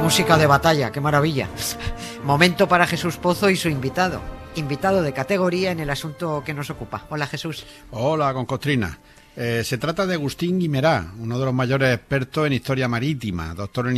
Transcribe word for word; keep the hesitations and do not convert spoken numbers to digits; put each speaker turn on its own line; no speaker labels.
música de batalla, qué maravilla. Momento para Jesús Pozo y su invitado. Invitado de categoría en el asunto que nos ocupa. Hola, Jesús.
Hola, Concostrina. Eh, se trata de Agustín Guimerá, uno de los mayores expertos en historia marítima, doctor en